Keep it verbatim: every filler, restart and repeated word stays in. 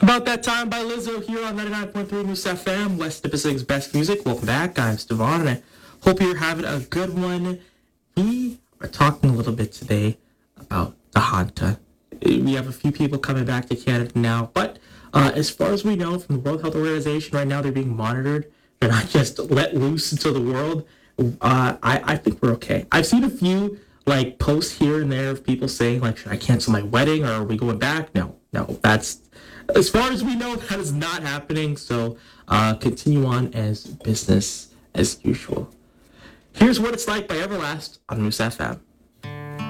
About That Time by Lizzo here on ninety-nine point three Moose F M, West Pacific's best music. Welcome back. I'm Stevan, and I hope you're having a good one. We are talking a little bit today about the Hanta. We have a few people coming back to Canada now, but uh, as far as we know from the World Health Organization, right now they're being monitored. They're not just let loose into the world. Uh, I, I think we're okay. I've seen a few like posts here and there of people saying like, should I cancel my wedding or are we going back? No, no, that's... As far as we know, that is not happening, so uh, continue on as business as usual. Here's What It's Like by Everlast on Moose F M.